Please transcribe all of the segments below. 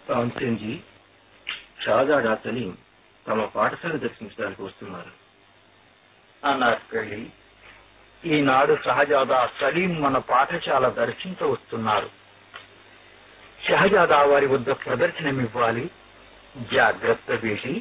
తాన్సేన్జీ, షాజాదా సలీం తమ పాఠశాల దర్శించడానికి వస్తున్నారు అనార్కలి. ఈనాడు షహజాదా సలీం మన పాఠశాల దర్శించ వస్తున్నారు. షహజాదా వారి వద్ద ప్రదర్శనమివ్వాలి. జాగ్రత్త వేసి.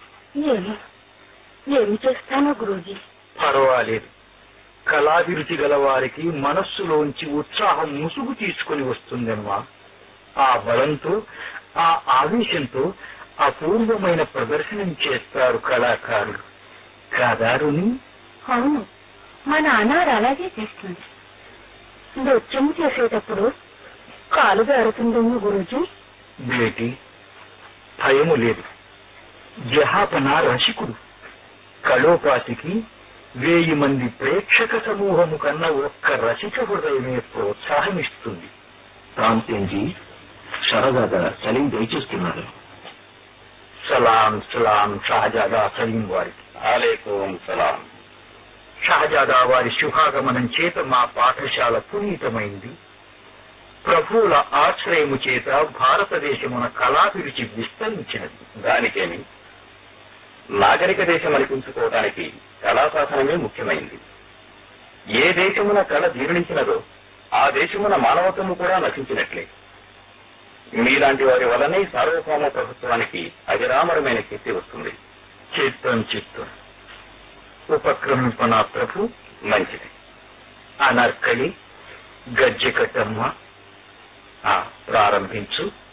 ఏమి చేస్తానో గురూజీ. పర్వాలేదు. కళాభిరుచి గల వారికి మనస్సులోంచి ఉత్సాహం ముసుగు తీసుకుని వస్తుందమ్మా. ఆ బలంతో, ఆ ఆవేశంతో అపూర్వమైన ప్రదర్శనం చేస్తారు కళాకారులు. కాదారుని? అవును, మా నాన్న అలాగే చేస్తుంది. నృత్యం చేసేటప్పుడు కాలు జారుతుందేమో గురూజీ. బేటి, భయము లేదు. జహాపన రసికుడు. కళోపాతికి 1000 మంది ప్రేక్షక సమూహము కన్నా ఒక్క రసిక హృదయమే ప్రోత్సాహమిస్తుంది. తాన్సేన్జీ, షహజాదా సలీం దయచేస్తున్నారు. సలాం సలాం షహజాదా సలీం వారికి. అలైకుం సలాం. షహజాదా వారి శుభాగమనం చేత మా పాఠశాల పునీతమైంది. ప్రభువుల ఆశ్రయము చేత భారతదేశమున కళాభిరుచి విస్తరించినది. దానికేమి, నాగరిక దేశం అనిపించుకోవడానికి కళాశాసనమే ముఖ్యమైంది. ఏ దేశమున కళ జీర్ణించినదో ఆ దేశమున మానవత్వము కూడా నశించినట్లే. మీలాంటి వారి వల్లనే సార్వభౌమ ప్రభుత్వానికి అవిరామరమైన కీర్తి వస్తుంది. చిత్తం ఉపక్రమింపనా ప్రభు. మంచిది. అనర్కలి, గజ్జె కట్టమ్మ, ప్రారంభించు.